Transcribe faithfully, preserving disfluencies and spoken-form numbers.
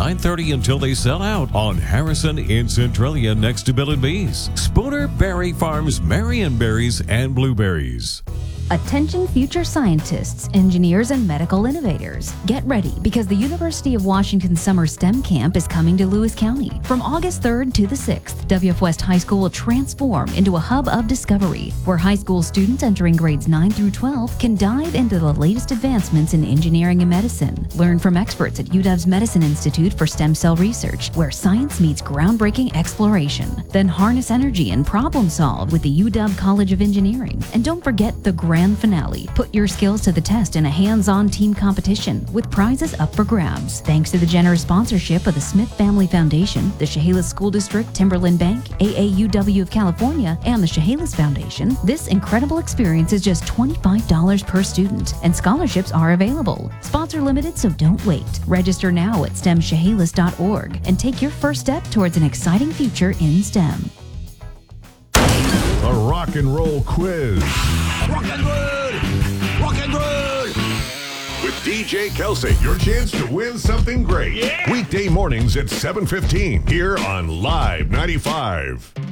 nine thirty until they sell out on Harrison in Centralia next to Bill and Bees. Spooner Berry Farms Marion berries and blueberries. Attention future scientists, engineers, and medical innovators. Get ready because the University of Washington Summer STEM Camp is coming to Lewis County. From August third to the sixth, W F West High School will transform into a hub of discovery where high school students entering grades nine through twelve can dive into the latest advancements in engineering and medicine. Learn from experts at U W's Medicine Institute for Stem Cell Research, where science meets groundbreaking exploration. Then harness energy and problem solve with the U W College of Engineering. And don't forget the grand finale. Put your skills to the test in a hands-on team competition with prizes up for grabs. Thanks to the generous sponsorship of the Smith Family Foundation, the Chehalis School District, Timberland Bank, A A U W of California, and the Chehalis Foundation, this incredible experience is just twenty-five dollars per student, and scholarships are available. Sponsor limited, so don't wait. Register now at stem chehalis dot org and take your first step towards an exciting future in STEM. A rock and roll quiz. Rock and roll! Rock and roll! With D J Kelsey, your chance to win something great. Yeah! Weekday mornings at seven fifteen here on Live ninety-five.